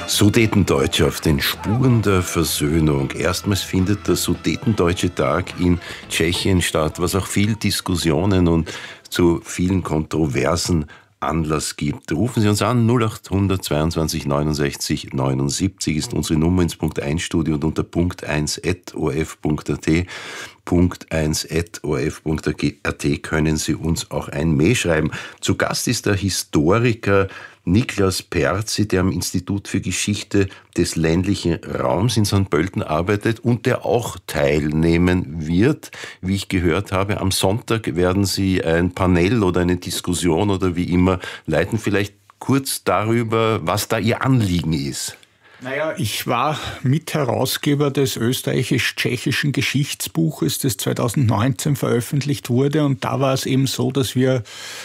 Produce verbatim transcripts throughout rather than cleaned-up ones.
Sudetendeutsche auf den Spuren der Versöhnung. Erstmals findet der Sudetendeutsche Tag in Tschechien statt, was auch viel Diskussionen und zu vielen Kontroversen Anlass gibt. Rufen Sie uns an, null acht zweiundzwanzig neunundsechzig neunundsiebzig ist unsere Nummer ins Punkt eins Studio und unter punkt eins at o r f punkt a t, punkt eins at o r f punkt a t können Sie uns auch ein Mail schreiben. Zu Gast ist der Historiker Niklas Perzi, der am Institut für Geschichte des ländlichen Raums in Sankt Pölten arbeitet und der auch teilnehmen wird, wie ich gehört habe. Am Sonntag werden Sie ein Panel oder eine Diskussion oder wie immer leiten. Vielleicht kurz darüber, was da Ihr Anliegen ist. Naja, ich war Mitherausgeber des österreichisch-tschechischen Geschichtsbuches, das zweitausendneunzehn veröffentlicht wurde. Und da war es eben so, dass wir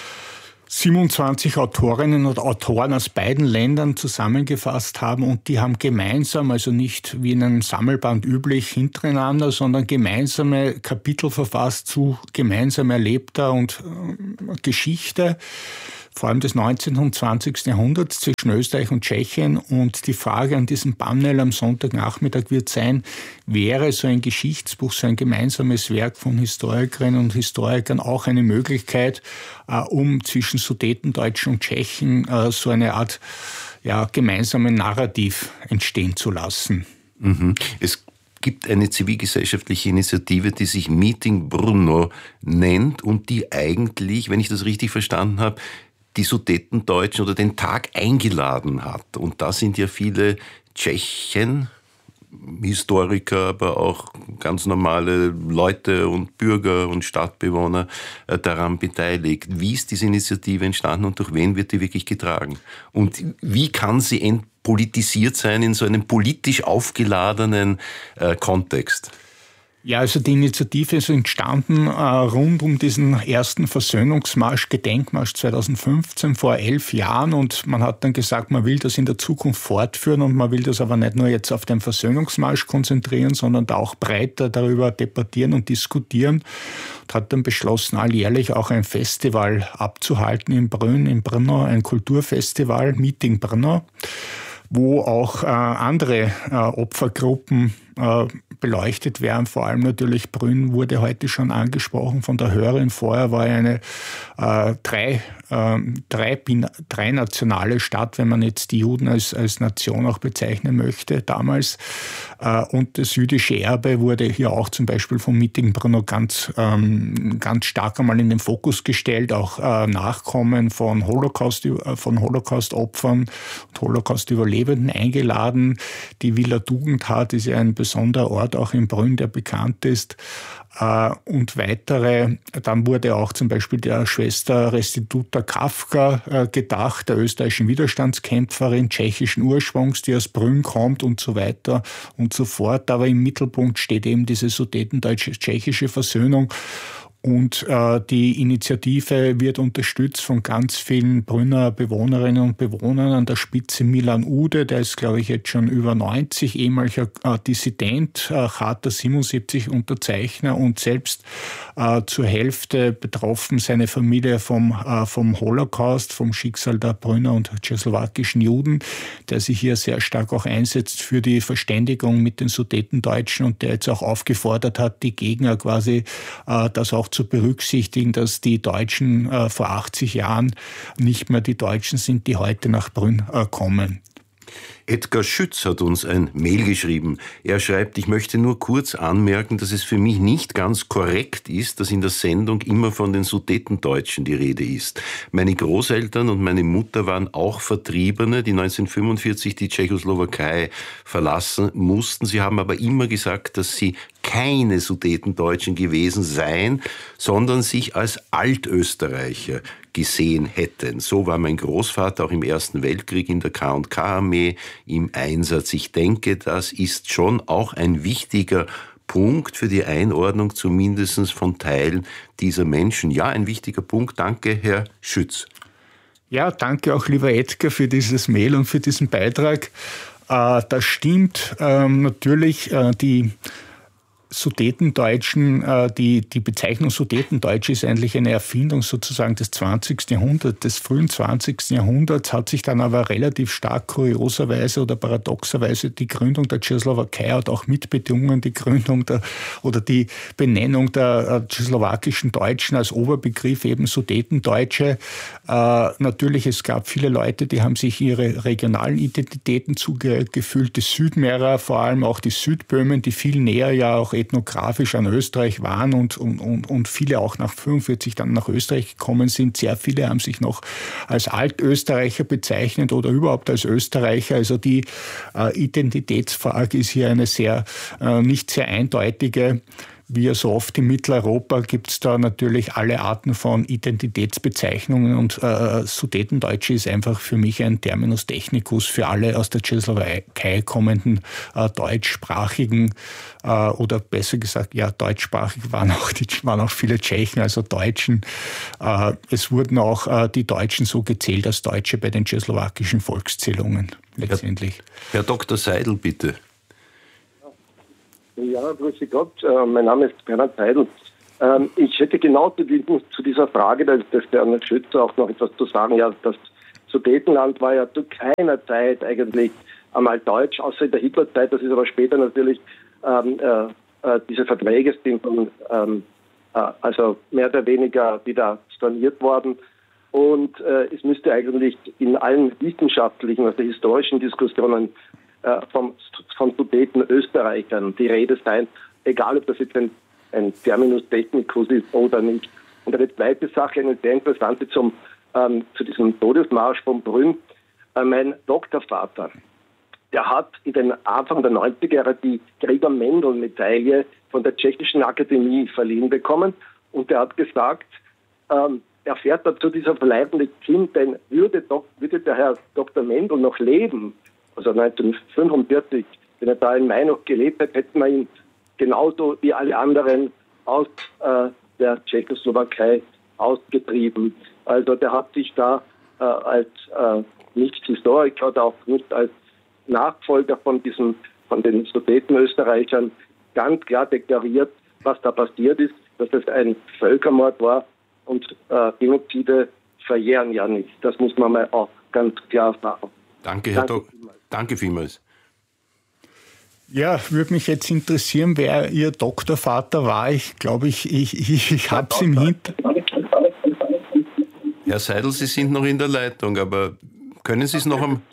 siebenundzwanzig Autorinnen und Autoren aus beiden Ländern zusammengefasst haben und die haben gemeinsam, also nicht wie in einem Sammelband üblich hintereinander, sondern gemeinsame Kapitel verfasst zu gemeinsam erlebter und äh, Geschichte, vor allem des neunzehnten und zwanzigsten Jahrhunderts zwischen Österreich und Tschechien. Und die Frage an diesem Panel am Sonntagnachmittag wird sein, wäre so ein Geschichtsbuch, so ein gemeinsames Werk von Historikerinnen und Historikern auch eine Möglichkeit, äh, um zwischen Sudetendeutschen und Tschechen äh, so eine Art ja, gemeinsamen Narrativ entstehen zu lassen. Mhm. Es gibt eine zivilgesellschaftliche Initiative, die sich Meeting Brno nennt und die eigentlich, wenn ich das richtig verstanden habe, die Sudetendeutschen oder den Tag eingeladen hat. Und da sind ja viele Tschechen, Historiker, aber auch ganz normale Leute und Bürger und Stadtbewohner äh, daran beteiligt. Wie ist diese Initiative entstanden und durch wen wird die wirklich getragen? Und wie kann sie entpolitisiert sein in so einem politisch aufgeladenen äh, Kontext? Ja, also die Initiative ist entstanden äh, rund um diesen ersten Versöhnungsmarsch, Gedenkmarsch zweitausendfünfzehn, vor elf Jahren. Und man hat dann gesagt, man will das in der Zukunft fortführen und man will das aber nicht nur jetzt auf den Versöhnungsmarsch konzentrieren, sondern da auch breiter darüber debattieren und diskutieren. Und hat dann beschlossen, alljährlich auch ein Festival abzuhalten in Brünn, in Brno, ein Kulturfestival, Meeting Brno, wo auch äh, andere äh, Opfergruppen äh, beleuchtet werden. Vor allem natürlich Brünn wurde heute schon angesprochen von der Hörerin. Vorher war eine äh, drei, äh, drei, drei nationale Stadt, wenn man jetzt die Juden als, als Nation auch bezeichnen möchte damals. Äh, und das jüdische Erbe wurde hier auch zum Beispiel vom Meeting Brno ganz, ähm, ganz stark einmal in den Fokus gestellt. Auch äh, Nachkommen von Holocaust, äh, von Holocaust-Opfern und Holocaust-Überlebenden eingeladen. Die Villa Tugendhat ist ja ein besonderer Ort auch in Brünn, der bekannt ist. Und weitere, dann wurde auch zum Beispiel der Schwester Restituta Kafka gedacht, der österreichischen Widerstandskämpferin tschechischen Ursprungs, die aus Brünn kommt und so weiter und so fort. Aber im Mittelpunkt steht eben diese sudetendeutsche-tschechische Versöhnung. Und äh, die Initiative wird unterstützt von ganz vielen Brünner Bewohnerinnen und Bewohnern. An der Spitze Milan Ude, der ist, glaube ich, jetzt schon über neunzig, ehemaliger äh, Dissident, äh, Charta siebenundsiebzig Unterzeichner und selbst äh, zur Hälfte betroffen, seine Familie vom, äh, vom Holocaust, vom Schicksal der Brünner und tschechoslowakischen Juden, der sich hier sehr stark auch einsetzt für die Verständigung mit den Sudetendeutschen und der jetzt auch aufgefordert hat, die Gegner quasi äh, das auch zu berücksichtigen, dass die Deutschen äh, vor achtzig Jahren nicht mehr die Deutschen sind, die heute nach Brünn äh, kommen. Edgar Schütz hat uns ein Mail geschrieben. Er schreibt, ich möchte nur kurz anmerken, dass es für mich nicht ganz korrekt ist, dass in der Sendung immer von den Sudetendeutschen die Rede ist. Meine Großeltern und meine Mutter waren auch Vertriebene, die neunzehnhundertfünfundvierzig die Tschechoslowakei verlassen mussten. Sie haben aber immer gesagt, dass sie keine Sudetendeutschen gewesen seien, sondern sich als Altösterreicher gesehen hätten. So war mein Großvater auch im Ersten Weltkrieg in der K und K-Armee im Einsatz. Ich denke, das ist schon auch ein wichtiger Punkt für die Einordnung zumindest von Teilen dieser Menschen. Ja, ein wichtiger Punkt. Danke, Herr Schütz. Ja, danke auch, lieber Edgar, für dieses Mail und für diesen Beitrag. Äh, das stimmt ähm, natürlich, äh, die Sudetendeutschen, die, die Bezeichnung Sudetendeutsch ist eigentlich eine Erfindung sozusagen des zwanzigsten Jahrhunderts, des frühen zwanzigsten Jahrhunderts, hat sich dann aber relativ stark kurioserweise oder paradoxerweise die Gründung der Tschechoslowakei hat auch mitbedungen die Gründung der, oder die Benennung der tschechoslowakischen Deutschen als Oberbegriff eben Sudetendeutsche. Äh, natürlich, es gab viele Leute, die haben sich ihre regionalen Identitäten zugefühlt, die Südmärer, vor allem auch die Südböhmen, die viel näher ja auch ethnografisch an Österreich waren und, und, und, und viele auch nach fünfundvierzig dann nach Österreich gekommen sind. Sehr viele haben sich noch als Altösterreicher bezeichnet oder überhaupt als Österreicher. Also die äh, Identitätsfrage ist hier eine sehr, äh, nicht sehr eindeutige. Wie so oft in Mitteleuropa gibt es da natürlich alle Arten von Identitätsbezeichnungen und äh, Sudetendeutsch ist einfach für mich ein Terminus technicus für alle aus der Tschechoslowakei kommenden äh, deutschsprachigen äh, oder besser gesagt, ja, deutschsprachig waren auch, die, waren auch viele Tschechen, also Deutschen. Äh, es wurden auch äh, die Deutschen so gezählt als Deutsche bei den tschechoslowakischen Volkszählungen letztendlich. Herr, Herr Doktor Seidel, bitte. Ja, grüße Gott, äh, mein Name ist Bernhard Seidel. Ähm, ich hätte genau zu, diesem, zu dieser Frage, dass, dass der Arnold Schützer auch noch etwas zu sagen. Ja, das Sudetenland war ja zu keiner Zeit eigentlich einmal deutsch, außer in der Hitlerzeit. Das ist aber später natürlich, ähm, äh, diese Verträge sind von, ähm, äh, also mehr oder weniger wieder storniert worden. Und äh, es müsste eigentlich in allen wissenschaftlichen, also historischen Diskussionen Vom, von Sudeten-Österreichern die Rede sein, egal ob das jetzt ein, ein Terminus technicus ist oder nicht. Und eine zweite Sache, eine sehr interessante zum, ähm, zu diesem Todesmarsch von Brünn. Äh, mein Doktorvater, der hat in den Anfang der neunziger Jahre die Gregor-Mendel-Medaille von der Tschechischen Akademie verliehen bekommen und der hat gesagt, ähm, er fährt dazu dieser verbleibende Kind, denn würde, doch, würde der Herr Doktor Mendel noch leben, also neunzehnhundertfünfundvierzig, wenn er da in Mai noch gelebt hat, hätten wir ihn genauso wie alle anderen aus äh, der Tschechoslowakei ausgetrieben. Also der hat sich da äh, als äh, Nicht-Historiker oder auch nicht als Nachfolger von diesen, von den Sudetenösterreichern ganz klar deklariert, was da passiert ist, dass das ein Völkermord war und äh, Genozide verjähren ja nicht. Das muss man mal auch ganz klar sagen. Danke, Herr Doktor. Danke vielmals. Ja, würde mich jetzt interessieren, wer Ihr Doktorvater war. Ich glaube, ich, ich, ich, ich habe es im Hintergrund. Herr Seidel, Sie sind noch in der Leitung, aber können Sie es noch am...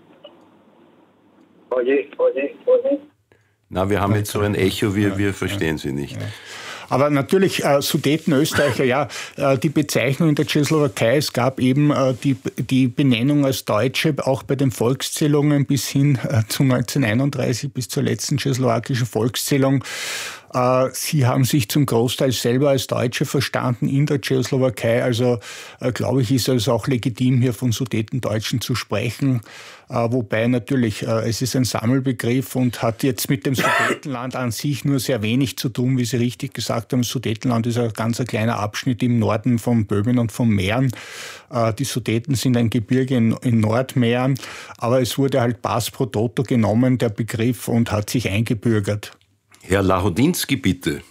Na, wir haben jetzt so ein Echo, wir, wir verstehen Sie nicht. Aber natürlich, äh, Sudetenösterreicher, ja, äh, die Bezeichnung in der Tschechoslowakei, es gab eben äh, die, die Benennung als Deutsche, auch bei den Volkszählungen bis hin äh, zu neunzehnhunderteinunddreißig, bis zur letzten tschechoslowakischen Volkszählung. Äh, sie haben sich zum Großteil selber als Deutsche verstanden in der Tschechoslowakei. Also äh, glaube ich, ist es auch legitim, hier von Sudetendeutschen zu sprechen. Äh, wobei natürlich, äh, es ist ein Sammelbegriff und hat jetzt mit dem Sudetenland an sich nur sehr wenig zu tun, wie Sie richtig gesagt haben. Sudetenland ist ein ganz ein kleiner Abschnitt im Norden von Böhmen und von Mähren. Äh, die Sudeten sind ein Gebirge in, in Nordmähren, aber es wurde halt Pass pro Toto genommen, der Begriff, und hat sich eingebürgert. Herr Lachodinski, bitte.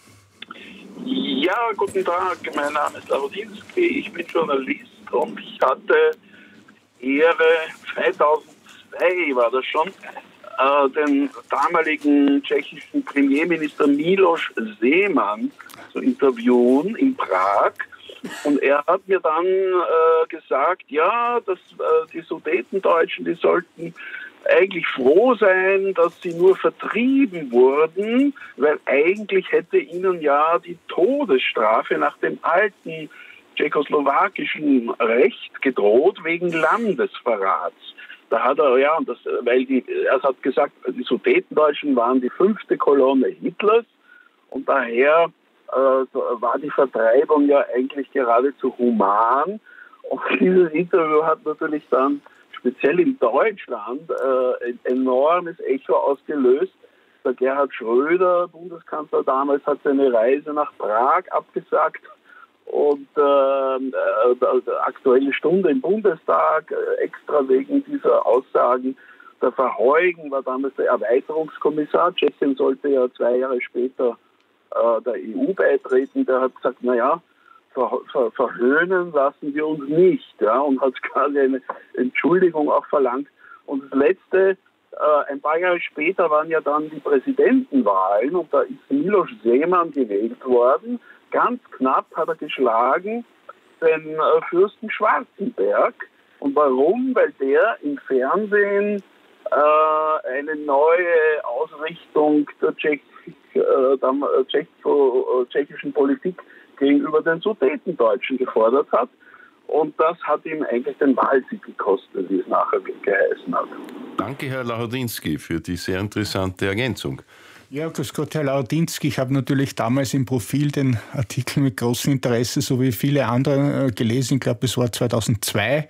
Ja, guten Tag, mein Name ist Lachodinski, ich bin Journalist und ich hatte Ehre, zweitausendzwei war das schon, äh, den damaligen tschechischen Premierminister Miloš Zeman zu interviewen in Prag. Und er hat mir dann äh, gesagt, ja, dass äh, die Sudetendeutschen, die sollten eigentlich froh sein, dass sie nur vertrieben wurden, weil eigentlich hätte ihnen ja die Todesstrafe nach dem alten tschechoslowakischen Recht gedroht wegen Landesverrats. Da hat er, ja, und das, weil die, er hat gesagt, die Sudetendeutschen waren die fünfte Kolonne Hitlers und daher äh, war die Vertreibung ja eigentlich geradezu human. Und dieses Interview hat natürlich dann speziell in Deutschland äh, ein enormes Echo ausgelöst. Der Gerhard Schröder, Bundeskanzler damals, hat seine Reise nach Prag abgesagt. Und äh, äh, Aktuelle Stunde im Bundestag, äh, extra wegen dieser Aussagen Der Verheugen war damals der Erweiterungskommissar. Tschechien sollte ja zwei Jahre später äh, der E U beitreten. Der hat gesagt, naja, ver, ver, verhöhnen lassen wir uns nicht. Ja, und hat quasi eine Entschuldigung auch verlangt. Und das Letzte, äh, ein paar Jahre später waren ja dann die Präsidentenwahlen und da ist Miloš Zeman gewählt worden. Ganz knapp hat er geschlagen den äh, Fürsten Schwarzenberg. Und warum? Weil der im Fernsehen äh, eine neue Ausrichtung der, Tschech, äh, der Tschech, äh, tschechischen Politik gegenüber den Sudetendeutschen gefordert hat. Und das hat ihm eigentlich den Wahlsieg gekostet, wie es nachher geheißen hat. Danke, Herr Lahodinski, für die sehr interessante Ergänzung. Ja, grüß Gott, Herr Lahodinski. Ich habe natürlich damals im Profil den Artikel mit großem Interesse, so wie viele andere, gelesen. Ich glaube, es war zweitausendzwei.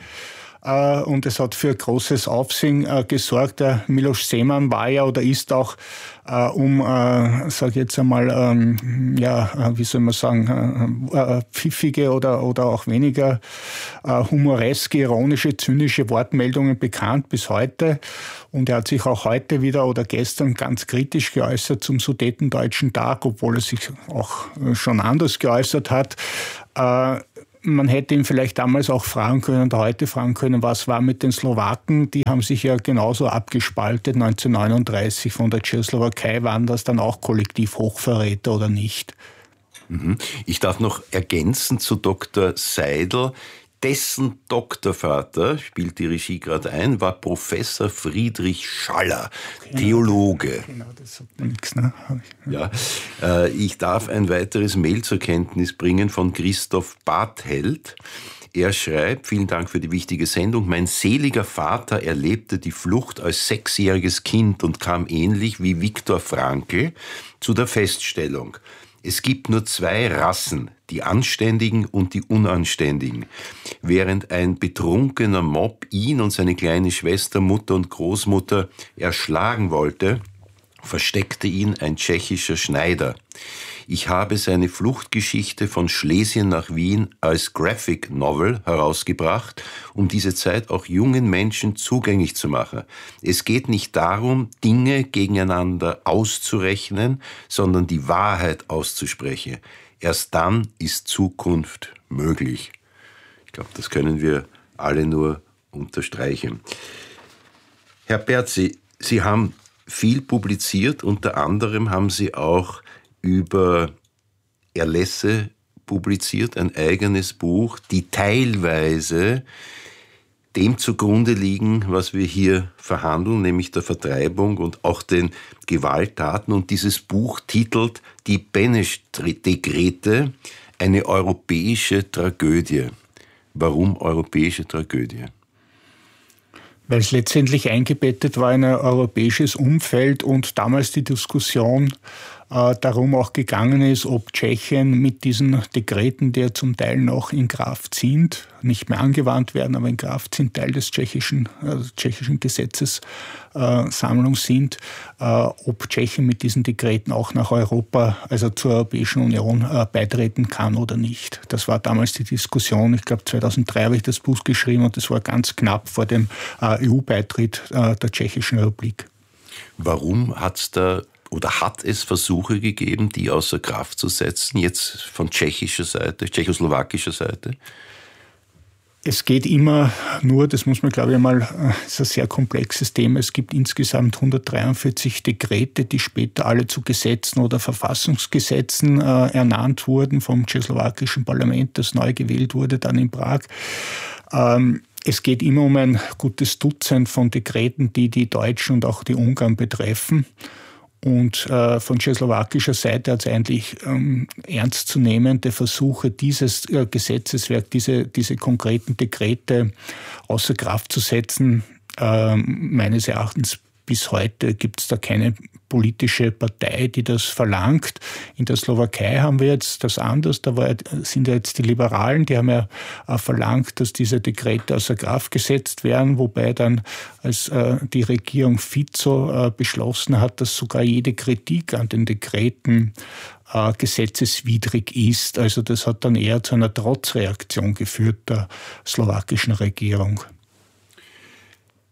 Und es hat für großes Aufsehen äh, gesorgt. Der Miloš Zeman war ja oder ist auch äh, um, äh, sage ich jetzt einmal, ähm, ja, wie soll man sagen, äh, pfiffige oder, oder auch weniger äh, humoreske, ironische, zynische Wortmeldungen bekannt bis heute. Und er hat sich auch heute wieder oder gestern ganz kritisch geäußert zum Sudetendeutschen Tag, obwohl er sich auch schon anders geäußert hat. Äh, Man hätte ihn vielleicht damals auch fragen können oder heute fragen können, was war mit den Slowaken? Die haben sich ja genauso abgespaltet neunzehnhundertneununddreißig von der Tschechoslowakei. Waren das dann auch kollektiv Hochverräter oder nicht? Ich darf noch ergänzen zu Doktor Seidel. Dessen Doktorvater, spielt die Regie gerade ein, war Professor Friedrich Schaller, genau, Theologe. Genau, das sagt mir nichts, ne? Ja, äh, ich darf ein weiteres Mail zur Kenntnis bringen von Christoph Bartheld. Er schreibt, vielen Dank für die wichtige Sendung. Mein seliger Vater erlebte die Flucht als sechsjähriges Kind und kam ähnlich wie Viktor Frankl zu der Feststellung: Es gibt nur zwei Rassen, die Anständigen und die Unanständigen. Während ein betrunkener Mob ihn und seine kleine Schwester, Mutter und Großmutter erschlagen wollte, versteckte ihn ein tschechischer Schneider. Ich habe seine Fluchtgeschichte von Schlesien nach Wien als Graphic Novel herausgebracht, um diese Zeit auch jungen Menschen zugänglich zu machen. Es geht nicht darum, Dinge gegeneinander auszurechnen, sondern die Wahrheit auszusprechen. Erst dann ist Zukunft möglich. Ich glaube, das können wir alle nur unterstreichen. Herr Berzi, Sie haben viel publiziert, unter anderem haben Sie auch über Erlässe publiziert, ein eigenes Buch, die teilweise dem zugrunde liegen, was wir hier verhandeln, nämlich der Vertreibung und auch den Gewalttaten. Und dieses Buch titelt Die Beneš-Dekrete, eine europäische Tragödie. Warum europäische Tragödie? Weil es letztendlich eingebettet war in ein europäisches Umfeld und damals die Diskussion äh, darum auch gegangen ist, ob Tschechien mit diesen Dekreten, die ja zum Teil noch in Kraft sind, nicht mehr angewandt werden, aber in Kraft sind, Teil des tschechischen, äh, tschechischen Gesetzessammlung äh, sind, äh, ob Tschechien mit diesen Dekreten auch nach Europa, also zur Europäischen Union, äh, beitreten kann oder nicht. Das war damals die Diskussion. Ich glaube, zweitausenddrei habe ich das Buch geschrieben und das war ganz knapp vor dem äh, E U-Beitritt äh, der Tschechischen Republik. Warum hat es da oder hat es Versuche gegeben, die außer Kraft zu setzen, jetzt von tschechischer Seite, tschechoslowakischer Seite? Es geht immer nur, das muss man glaube ich mal, das ist ein sehr komplexes Thema, es gibt insgesamt hundertdreiundvierzig Dekrete, die später alle zu Gesetzen oder Verfassungsgesetzen äh, ernannt wurden vom tschechoslowakischen Parlament, das neu gewählt wurde dann in Prag. Ähm, Es geht immer um ein gutes Dutzend von Dekreten, die die Deutschen und auch die Ungarn betreffen. Und äh, von tschechoslowakischer Seite hat es eigentlich ähm, ernstzunehmende Versuche, dieses äh, Gesetzeswerk, diese, diese konkreten Dekrete außer Kraft zu setzen. Äh, meines Erachtens bis heute gibt es da keine politische Partei, die das verlangt. In der Slowakei haben wir jetzt das anders. Da war, sind ja jetzt die Liberalen, die haben ja äh, verlangt, dass diese Dekrete außer Kraft gesetzt werden, wobei dann, als äh, die Regierung Fico äh, beschlossen hat, dass sogar jede Kritik an den Dekreten äh, gesetzeswidrig ist. Also das hat dann eher zu einer Trotzreaktion geführt der slowakischen Regierung.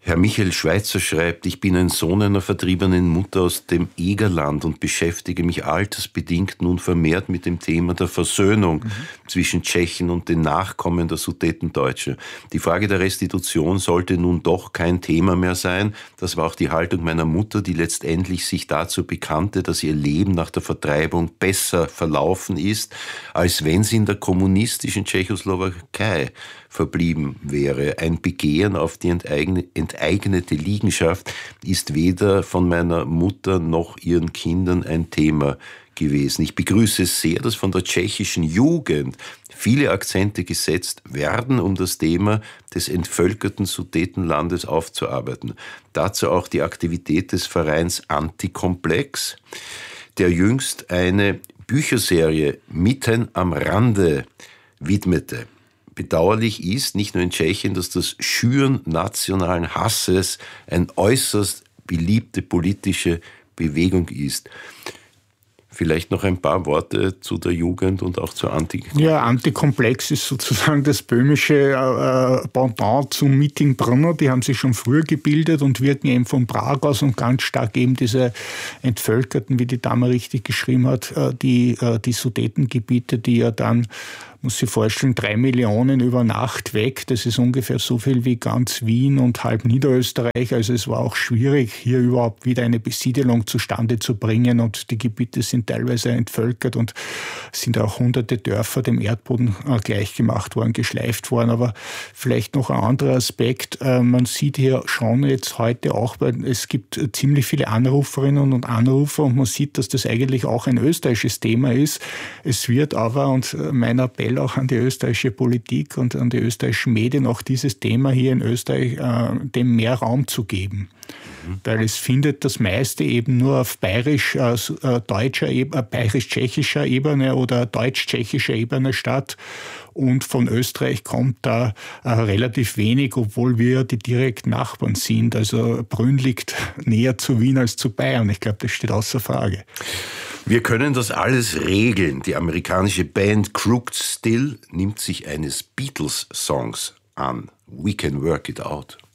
Herr Michael Schweitzer schreibt, ich bin ein Sohn einer vertriebenen Mutter aus dem Egerland und beschäftige mich altersbedingt nun vermehrt mit dem Thema der Versöhnung mhm. zwischen Tschechen und den Nachkommen der Sudetendeutsche. Die Frage der Restitution sollte nun doch kein Thema mehr sein. Das war auch die Haltung meiner Mutter, die letztendlich sich dazu bekannte, dass ihr Leben nach der Vertreibung besser verlaufen ist, als wenn sie in der kommunistischen Tschechoslowakei verblieben wäre. Ein Begehren auf die enteigne, enteignete Liegenschaft ist weder von meiner Mutter noch ihren Kindern ein Thema gewesen. Ich begrüße es sehr, dass von der tschechischen Jugend viele Akzente gesetzt werden, um das Thema des entvölkerten Sudetenlandes aufzuarbeiten. Dazu auch die Aktivität des Vereins Antikomplex, der jüngst eine Bücherserie Mitten am Rande widmete. Bedauerlich ist nicht nur in Tschechien, dass das Schüren nationalen Hasses eine äußerst beliebte politische Bewegung ist. Vielleicht noch ein paar Worte zu der Jugend und auch zur Antikomplex. Ja, Antikomplex ist sozusagen das böhmische äh, Pendant zum Meetingbrunner. Die haben sich schon früher gebildet und wirken eben von Prag aus und ganz stark eben diese Entvölkerten, wie die Dame richtig geschrieben hat, äh, die, äh, die Sudetengebiete, die ja dann, muss sich vorstellen, drei Millionen über Nacht weg. Das ist ungefähr so viel wie ganz Wien und halb Niederösterreich. Also es war auch schwierig, hier überhaupt wieder eine Besiedelung zustande zu bringen. Und die Gebiete sind teilweise entvölkert und sind auch hunderte Dörfer dem Erdboden gleichgemacht worden, geschleift worden. Aber vielleicht noch ein anderer Aspekt. Man sieht hier schon jetzt heute auch, weil es gibt ziemlich viele Anruferinnen und Anrufer und man sieht, dass das eigentlich auch ein österreichisches Thema ist. Es wird aber, und mein Appell auch an die österreichische Politik und an die österreichischen Medien, auch dieses Thema hier in Österreich äh, dem mehr Raum zu geben. Mhm. Weil es findet das meiste eben nur auf bayerisch-deutscher, äh, äh, bayerisch-tschechischer Ebene oder deutsch-tschechischer Ebene statt. Und von Österreich kommt da äh, relativ wenig, obwohl wir die direkten Nachbarn sind. Also Brünn liegt näher zu Wien als zu Bayern. Ich glaube, das steht außer Frage. Wir können das alles regeln. Die amerikanische Band Crooked Still nimmt sich eines Beatles-Songs an. We can work it out.